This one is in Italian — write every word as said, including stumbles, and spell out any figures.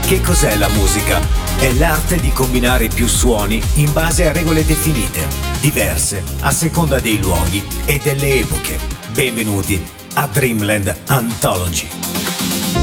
Che cos'è la musica? È l'arte di combinare più suoni in base a regole definite, diverse a seconda dei luoghi e delle epoche. Benvenuti a Dreamland Anthology.